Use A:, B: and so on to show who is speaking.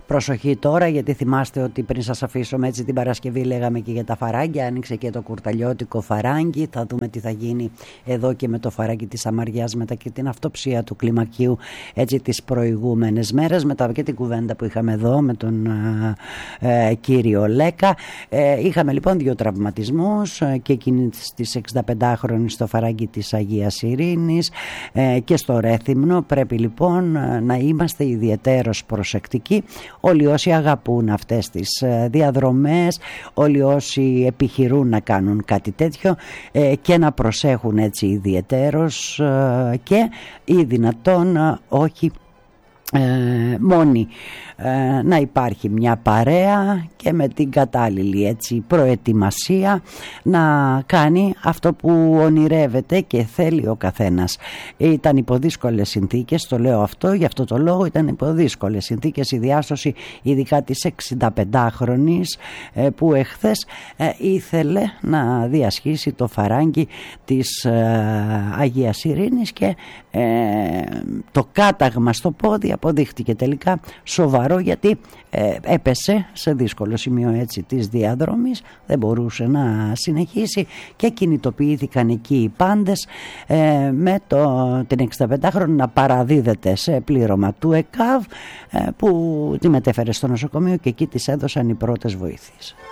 A: Προσοχή τώρα, γιατί θυμάστε ότι πριν σας αφήσουμε έτσι την Παρασκευή λέγαμε και για τα φαράγγια. Άνοιξε και το κουρταλιώτικο φαράγγι. Θα δούμε τι θα γίνει εδώ και με το φαράγγι της Αμαριάς μετά και την αυτοψία του κλιμακίου έτσι τις προηγούμενες μέρες, μετά και την κουβέντα που είχαμε εδώ με τον κύριο Λέκα. Είχαμε λοιπόν 2 τραυματισμούς, και εκείνη της 65χρονης στο φαράγγι της Αγίας Ειρήνης και στο Ρέθυμνο. Πρέπει λοιπόν να είμαστε ιδιαιτέρως προσεκτικοί, όλοι όσοι αγαπούν αυτές τις διαδρομές, όλοι όσοι επιχειρούν να κάνουν κάτι τέτοιο, και να προσέχουν έτσι ιδιαιτέρως και ή δυνατόν όχι μόνοι, να υπάρχει μια παρέα και με την κατάλληλη έτσι προετοιμασία να κάνει αυτό που ονειρεύεται και θέλει ο καθένας. Ήταν υποδύσκολες συνθήκες, το λέω αυτό, γι' αυτό το λόγο ήταν υποδύσκολες συνθήκες η διάσωση ειδικά της 65χρονης που εχθές ήθελε να διασχίσει το φαράγγι της Αγίας Ειρήνης και το κάταγμα στο πόδι αποδείχτηκε τελικά σοβαρό, γιατί έπεσε σε δύσκολο σημείο έτσι της διαδρομής, δεν μπορούσε να συνεχίσει και κινητοποιήθηκαν εκεί οι πάντες με την 65χρονη να παραδίδεται σε πλήρωμα του ΕΚΑΒ που τη μετέφερε στο νοσοκομείο και εκεί της έδωσαν οι πρώτες βοήθειες.